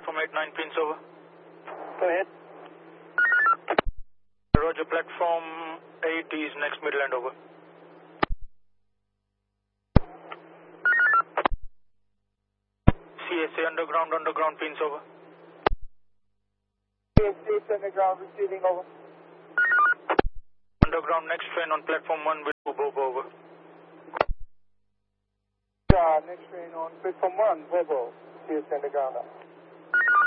platform 89 pins over. Go ahead. Roger, platform 8 is next Midland over. CSA underground pins over. CSA underground receiving over. Underground next train on platform 1 with Bobo over. Next train on platform 1, Bobo. CSA underground.